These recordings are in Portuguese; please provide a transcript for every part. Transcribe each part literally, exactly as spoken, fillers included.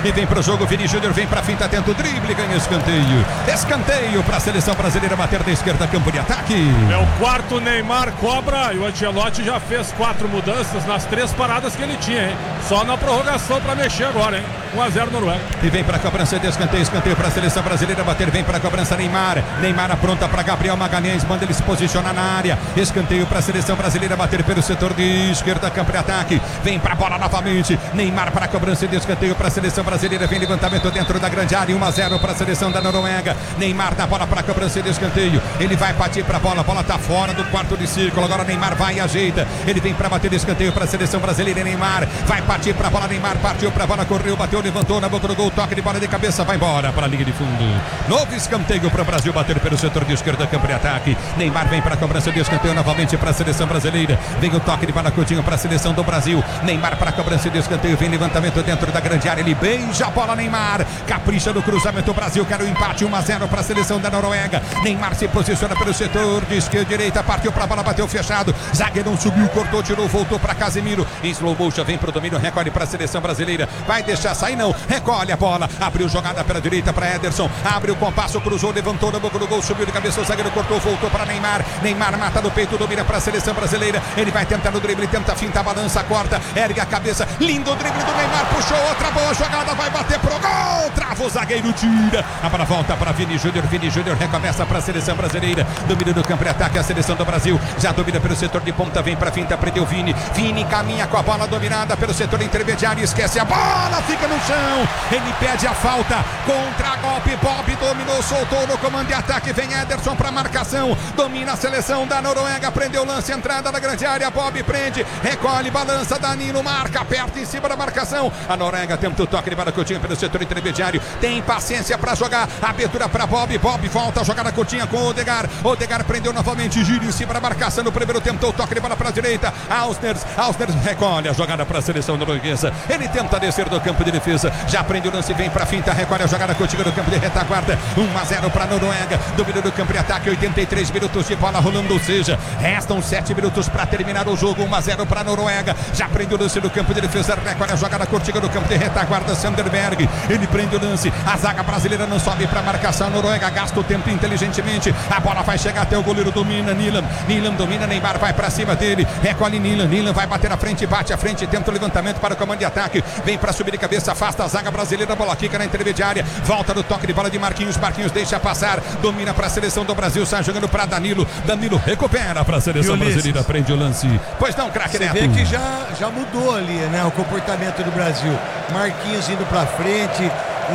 e vem pro jogo. Vini Júnior vem pra finta, tenta o drible, ganha escanteio. Escanteio pra seleção brasileira bater da esquerda, campo de ataque. É o quarto Neymar cobra e o Ancelotti já fez quatro mudanças nas três paradas que ele tinha, hein? Só na prorrogação pra mexer agora, hein? um a zero Noruega. E vem pra cobrança de escanteio, escanteio pra seleção brasileira bater, vem pra cobrança Neymar. Neymar apronta pra Gabriel Magalhães, manda ele se posicionar na área. Escanteio pra seleção brasileira bater pelo setor de esquerda, campo de ataque. Vem pra bola novamente. Neymar para cobrança de escanteio pra seleção brasileira, vem levantamento dentro da grande área, um a zero pra seleção da Noruega. Neymar dá bola pra cobrança de escanteio. Ele vai partir pra bola, a bola tá fora do quarto de círculo. Agora Neymar vai e ajeita. Ele vem pra bater de escanteio pra seleção brasileira. Neymar vai partir pra bola. Neymar partiu pra bola, correu, bateu, levantou na boca do gol. Toque de bola de cabeça, vai embora para a linha de fundo. Novo escanteio para o Brasil bater pelo setor de esquerda, campo de ataque. Neymar vem para a cobrança de escanteio novamente para a seleção brasileira. Vem o toque de bola curtinho para a seleção do Brasil. Neymar para a cobrança de escanteio, vem levantamento dentro da grande área. Ele beija a bola, Neymar. Capricha no cruzamento. O Brasil quer o empate, um a zero para a seleção da Noruega. Neymar se posiciona pelo setor de esquerda, direita, partiu para a bola, bateu fechado. Zagueirão subiu, cortou, tirou, voltou para Casemiro. Em slow motion, vem para o domínio, recolhe para a seleção brasileira. Vai deixar sair, não. Recolhe a bola, abriu jogada pela direita para Ederson. Abre o compasso, cruzou, levantou na boca do gol, subiu de cabeça, o zagueiro cortou, voltou para Neymar. Neymar mata no peito, domina para a seleção brasileira. Ele vai tentar no drible, tenta finta, balança, corta, ergue a cabeça. Lindo drible do Neymar, puxou outra boa jogada, vai bater pro gol. Trava o zagueiro, tira. A bola volta para Vini Júnior. Vini Júnior recomeça para a seleção brasileira. Domina do campo de ataque a seleção do Brasil. Já domina pelo setor de ponta, vem para finta, prendeu Vini. Vini caminha com a bola dominada pelo setor intermediário, esquece a bola, fica no chão. Ele pede a falta, contra golpe, Bob dominou, soltou no comando de ataque, vem Ederson para marcação, domina a seleção da Noruega, prendeu o lance, entrada na grande área, Bob prende, recolhe, balança, Danilo marca, aperta em cima da marcação, a Noruega tenta o toque de bola curtinha pelo setor intermediário, tem paciência para jogar, abertura para Bob, Bob volta a jogada curtinha com o Odegaard, Odegaard prendeu novamente, gira em cima da marcação, no primeiro tempo o toque de bola para a direita, Ausners, Ausners recolhe a jogada para a seleção norueguesa, ele tenta descer do campo de defesa, já prende o lance, vem para finta, recolhe a jogada curtinha do campo de retaguarda, um a zero para a Noruega, domínio do campo de ataque, oitenta e três minutos de bola rolando, ou seja, restam sete minutos para terminar o jogo, um a zero para a Noruega, já prende o lance do campo de defesa, recolhe a jogada curtinha do campo de retaguarda, Sanderberg, ele prende o lance, a zaga brasileira não sobe para marcação, a Noruega gasta o tempo inteligentemente, a bola vai chegar até o goleiro, domina, Nilan, Nilan domina, Neymar vai para cima dele, recolhe Nilan, Nilan vai bater à frente, bate à frente, tenta o levantamento para o comando de ataque, vem para subir de cabeça, afasta a zaga brasileira, a bola quica na intermediária, volta no toque de bola de Marquinhos, Marquinhos deixa passar, domina para a seleção do Brasil, sai jogando para Danilo, Danilo recupera para a seleção brasileira, prende o lance. Pois não, craque Neto. Você vê que já, já mudou ali, né, o comportamento do Brasil. Marquinhos indo para frente,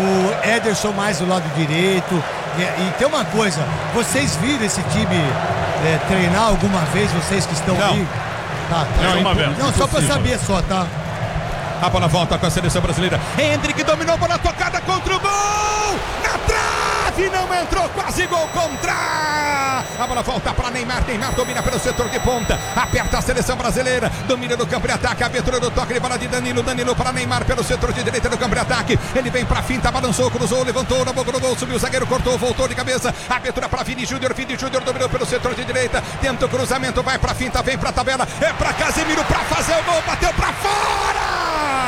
o Ederson mais do lado direito. E, e tem uma coisa, vocês viram esse time é, treinar alguma vez, vocês que estão não. ali? Tá, tá. Não, uma vez. Não, só para saber só, tá? A bola volta com a seleção brasileira. Hendrick dominou, bola tocada contra o gol! Na trave, não entrou, quase gol contra! A bola volta para Neymar. Neymar domina pelo setor de ponta. Aperta a seleção brasileira. Domina no campo de ataque. Abertura do toque de bola de Danilo. Danilo para Neymar pelo setor de direita do campo de ataque. Ele vem para finta, balançou, cruzou, levantou na boca do gol. Subiu o zagueiro, cortou, voltou de cabeça. Abertura para Vini Júnior. Vini Júnior dominou pelo setor de direita. Tenta o cruzamento, vai para finta, vem para tabela. É para Casemiro para fazer o gol. Bateu para fora!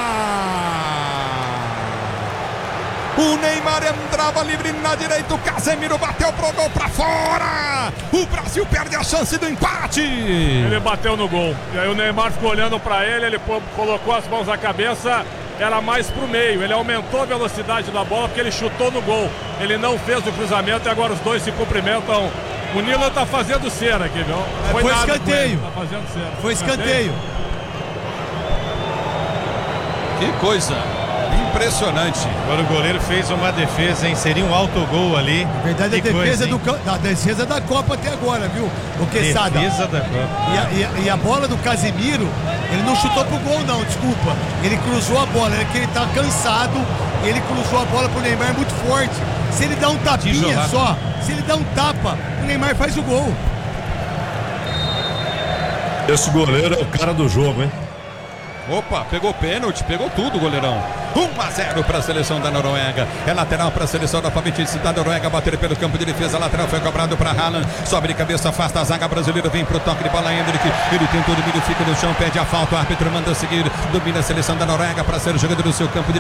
O Neymar entrava livre na direita, o Casemiro bateu pro gol pra fora. O Brasil perde a chance do empate. Ele bateu no gol. E aí o Neymar ficou olhando pra ele, ele colocou as mãos na cabeça, era mais pro meio. Ele aumentou a velocidade da bola porque ele chutou no gol. Ele não fez o cruzamento e agora os dois se cumprimentam. O Nilan tá fazendo cera aqui, viu? Foi, Foi escanteio. Tá fazendo cera. Foi escanteio. Que coisa impressionante. Agora o goleiro fez uma defesa, hein? Seria um autogol ali. Na verdade, que a defesa, coisa, do, a defesa da Copa até agora, viu? O Quesada. Defesa da Copa. E a, e, a, e a bola do Casemiro, ele não chutou pro gol, não, desculpa. Ele cruzou a bola, é que ele tá cansado. E ele cruzou a bola pro Neymar muito forte. Se ele dá um tapinha só, se ele dá um tapa, o Neymar faz o gol. Esse goleiro é o cara do jogo, hein? Opa, pegou pênalti, pegou tudo, goleirão. um a zero para a seleção da Noruega. É lateral para a seleção da Palmeirense da Noruega. Bater pelo campo de defesa. Lateral foi cobrado para Haaland. Sobe de cabeça, afasta a zaga brasileira. Vem pro toque de bola, Hendrick. Ele tentou o domínio, fica no chão, pede a falta. O árbitro manda seguir. Domina a seleção da Noruega para ser jogador do seu campo de